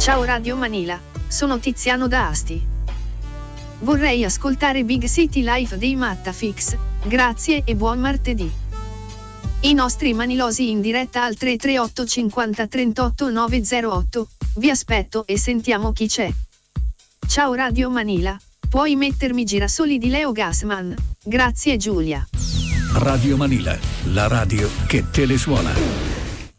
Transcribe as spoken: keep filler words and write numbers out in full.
Ciao Radio Manila, sono Tiziano da Asti. Vorrei ascoltare Big City Life dei Mattafix, grazie e buon martedì. I nostri manilosi in diretta al tre tre otto cinquanta trentotto novecentotto, vi aspetto e sentiamo chi c'è. Ciao Radio Manila, puoi mettermi Girasoli di Leo Gassman, grazie Giulia. Radio Manila, la radio che te le suona.